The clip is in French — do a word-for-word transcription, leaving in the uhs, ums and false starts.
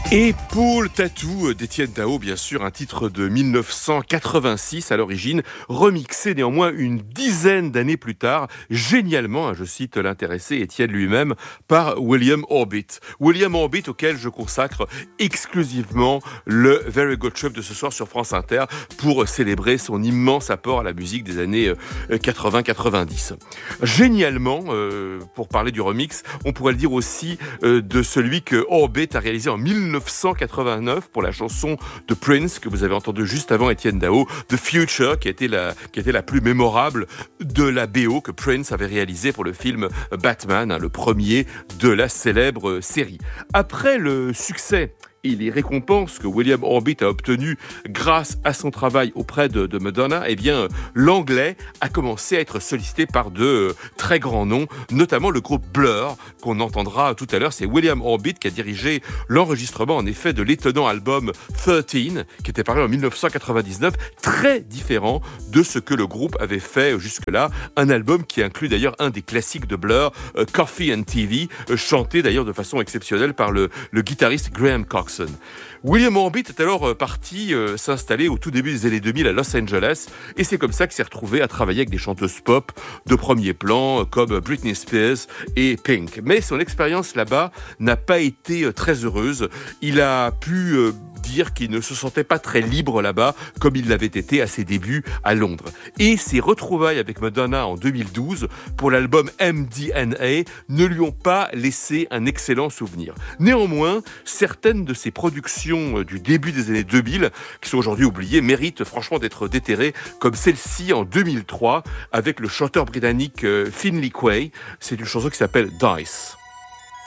Et Pool Tattoo d'Étienne Dao, bien sûr, un titre de dix-neuf cent quatre-vingt-six à l'origine, remixé néanmoins une dizaine d'années plus tard, génialement, je cite l'intéressé Étienne lui-même, par William Orbit. William Orbit auquel je consacre exclusivement le Very Good Trip de ce soir sur France Inter pour célébrer son immense apport à la musique des années quatre-vingts quatre-vingt-dix. Génialement, euh, pour parler du remix, on pourrait le dire aussi euh, de celui que Orbit a réalisé en dix-neuf cent quatre-vingt-neuf pour la chanson de Prince que vous avez entendu juste avant Étienne Dao, The Future, qui était la, qui était la plus mémorable de la B O que Prince avait réalisée pour le film Batman, hein, le premier de la célèbre série. Après le succès et les récompenses que William Orbit a obtenues grâce à son travail auprès de, de Madonna, eh bien, l'anglais a commencé à être sollicité par de euh, très grands noms, notamment le groupe Blur, qu'on entendra tout à l'heure. C'est William Orbit qui a dirigé l'enregistrement, en effet, de l'étonnant album treize, qui était paru en dix-neuf cent quatre-vingt-dix-neuf, très différent de ce que le groupe avait fait jusque-là. Un album qui inclut d'ailleurs un des classiques de Blur, euh, Coffee and T V, euh, chanté d'ailleurs de façon exceptionnelle par le, le guitariste Graham Coxon. William Orbit est alors parti euh, s'installer au tout début des années deux mille à Los Angeles et c'est comme ça qu'il s'est retrouvé à travailler avec des chanteuses pop de premier plan comme Britney Spears et Pink. Mais son expérience là-bas n'a pas été très heureuse. Il a pu euh, dire qu'il ne se sentait pas très libre là-bas comme il l'avait été à ses débuts à Londres. Et ses retrouvailles avec Madonna en deux mille douze pour l'album M D N A ne lui ont pas laissé un excellent souvenir. Néanmoins, certaines de ses productions du début des années deux mille, qui sont aujourd'hui oubliées, méritent franchement d'être déterrées, comme celle-ci en deux mille trois avec le chanteur britannique Finley Quaye. C'est une chanson qui s'appelle Dice.